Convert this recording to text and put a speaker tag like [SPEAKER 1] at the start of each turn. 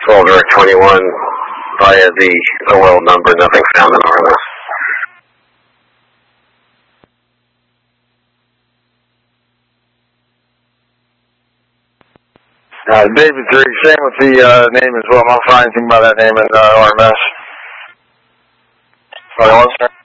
[SPEAKER 1] Folder 21 via the OL number, nothing found in RMS.
[SPEAKER 2] David 3, same with the name as well. I'm not finding anything by that name in RMS.
[SPEAKER 1] 21, sir.